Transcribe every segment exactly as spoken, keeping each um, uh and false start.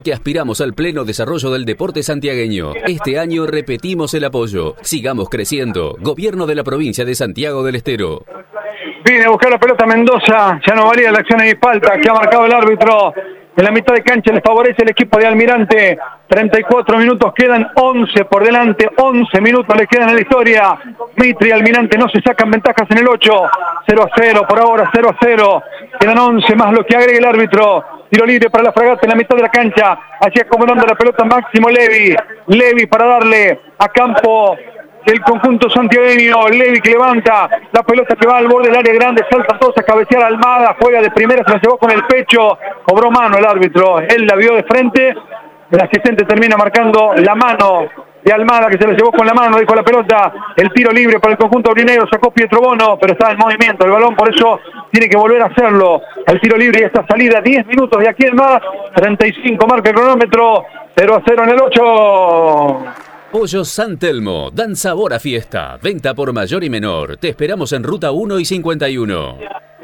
Que aspiramos al pleno desarrollo del deporte santiagueño. Este año repetimos el apoyo. Sigamos creciendo. Gobierno de la provincia de Santiago del Estero. Viene a buscar la pelota Mendoza. Ya no valía la acción de falta que ha marcado el árbitro. En la mitad de cancha les favorece el equipo de Almirante. treinta y cuatro minutos, quedan once por delante. once minutos les quedan en la historia. Mitre y Almirante no se sacan ventajas en el ocho. cero a cero por ahora, cero a cero. Quedan once más lo que agrega el árbitro. Tiro libre para la Fragata en la mitad de la cancha. Así acomodando la pelota Máximo Levi. Levi para darle a campo del conjunto santiagueño. Levi que levanta la pelota que va al borde del área grande. Salta todos a cabecear a Almada. Juega de primera, se la llevó con el pecho. Cobró mano el árbitro. Él la vio de frente. El asistente termina marcando la mano de Almada, que se la llevó con la mano, dijo la pelota. El tiro libre para el conjunto aurinegro, sacó Pietro Bono, pero está en movimiento el balón, por eso tiene que volver a hacerlo. El tiro libre y esta salida, diez minutos de aquí en más, treinta y cinco marca el cronómetro, cero a cero en el ocho. Pollos San Telmo, dan sabor a fiesta. Venta por mayor y menor. Te esperamos en Ruta uno y cincuenta y uno.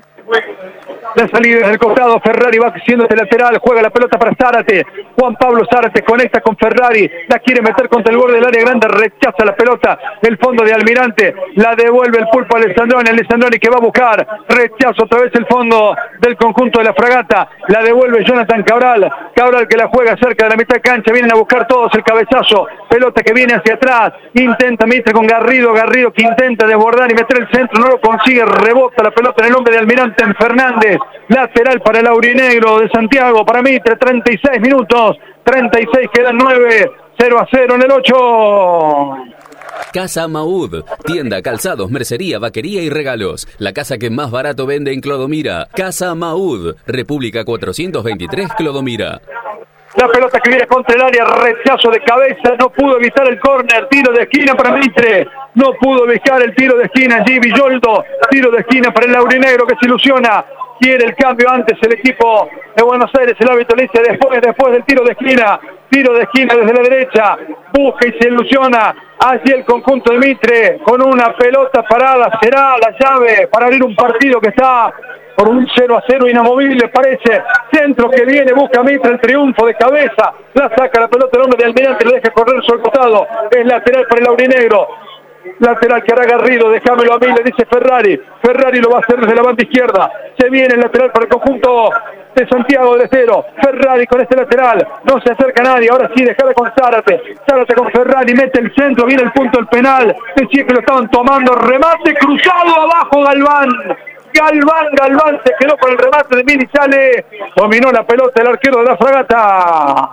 La salida desde el costado, Ferrari va siendo de lateral, juega la pelota para Zárate. Juan Pablo Zárate conecta con Ferrari, la quiere meter contra el borde del área grande, rechaza la pelota del fondo de Almirante, la devuelve el pulpo a Alessandroni, Alessandroni que va a buscar, rechaza otra vez el fondo del conjunto de la Fragata, la devuelve Jonathan Cabral, Cabral que la juega cerca de la mitad de cancha, vienen a buscar todos el cabezazo, pelota que viene hacia atrás, intenta Mitre con Garrido, Garrido que intenta desbordar y meter el centro, no lo consigue, rebota la pelota en el hombre de Almirante en Fernández. Lateral para el aurinegro de Santiago, para Mitre, treinta y seis minutos, treinta y seis, quedan nueve, cero a cero en el ocho. Casa Maud, tienda, calzados, mercería, vaquería y regalos. La casa que más barato vende en Clodomira. Casa Maud, República cuatrocientos veintitrés, Clodomira. La pelota que viene contra el área, rechazo de cabeza, no pudo evitar el córner, tiro de esquina para Mitre, no pudo evitar el tiro de esquina allí Villoldo, tiro de esquina para el aurinegro que se ilusiona. Quiere el cambio antes el equipo de Buenos Aires, el árbitro le dice después, después del tiro de esquina, tiro de esquina desde la derecha, busca y se ilusiona, allí el conjunto de Mitre, con una pelota parada, será la llave para abrir un partido que está por un cero a cero inamovible, parece, centro que viene, busca Mitre el triunfo de cabeza, la saca la pelota el hombre de Almirante, le deja correr su costado, es lateral para el aurinegro. Lateral que hará Garrido, déjamelo a mí, le dice Ferrari. Ferrari lo va a hacer desde la banda izquierda. Se viene el lateral para el conjunto de Santiago del Estero. Ferrari con este lateral. No se acerca nadie. Ahora sí, dejala con Zárate. Zárate con Ferrari. Mete el centro. Viene el punto del penal. Decía que lo estaban tomando. Remate cruzado abajo Galván. Galván, Galván se quedó con el remate de Mini. Sale. Dominó la pelota el arquero de la Fragata.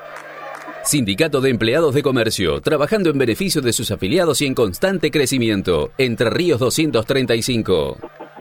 Sindicato de Empleados de Comercio, trabajando en beneficio de sus afiliados y en constante crecimiento. Entre Ríos doscientos treinta y cinco.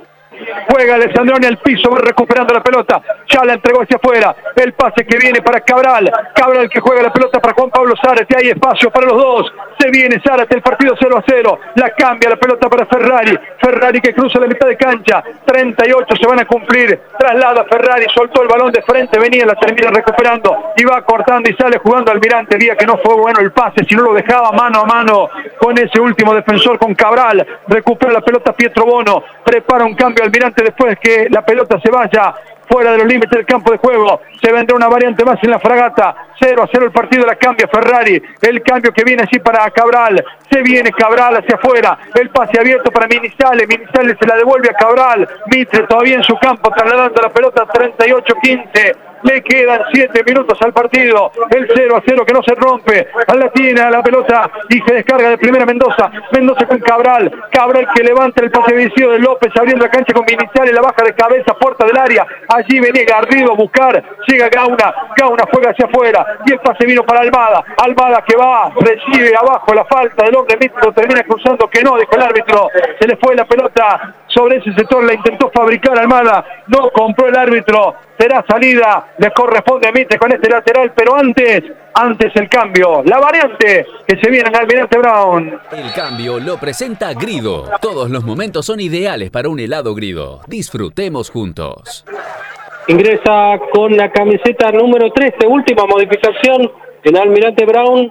Juega Alessandroni al piso, va recuperando la pelota, ya la entregó hacia afuera, el pase que viene para Cabral, Cabral que juega la pelota para Juan Pablo Zárate, hay espacio para los dos, se viene Zárate, el partido cero a cero, la cambia la pelota para Ferrari, Ferrari que cruza la mitad de cancha, treinta y ocho se van a cumplir, traslada Ferrari, soltó el balón de frente, venía, la termina recuperando, y va cortando y sale jugando Almirante, día que no fue bueno el pase, si no lo dejaba mano a mano con ese último defensor, con Cabral, recupera la pelota Pietro Bono, prepara un cambio Almirante después que la pelota se vaya fuera de los límites del campo de juego, se vendrá una variante más en la Fragata, cero a cero el partido, la cambia Ferrari, el cambio que viene así para Cabral, se viene Cabral hacia afuera, el pase abierto para Minizales, Minizales se la devuelve a Cabral, Mitre todavía en su campo, trasladando la pelota treinta y ocho quince, le quedan siete minutos al partido, el cero a cero que no se rompe, a la tiene a la pelota y se descarga de primera Mendoza, Mendoza con Cabral, Cabral que levanta el pase vencido de López abriendo la cancha con Minizales, la baja de cabeza, puerta del área, allí venía Garrido a buscar, llega Gauna, Gauna juega hacia afuera y el pase vino para Almada, Almada que va, recibe abajo la falta del hombre Mitre, termina cruzando que no, dijo el árbitro, se le fue la pelota sobre ese sector, la intentó fabricar Almada, no compró el árbitro, será salida, le corresponde a Mitre con este lateral, pero antes, antes el cambio, la variante que se viene en Almirante Brown. El cambio lo presenta Grido. Todos los momentos son ideales para un helado Grido. Disfrutemos juntos. Ingresa con la camiseta número trece, última modificación en Almirante Brown,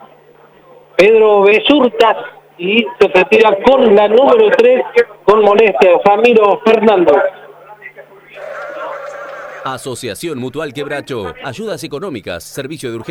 Pedro Besurtas, y se retira con la número tres, con molestia, Ramiro Fernando. Asociación Mutual Quebracho. Ayudas económicas, servicio de urgencia.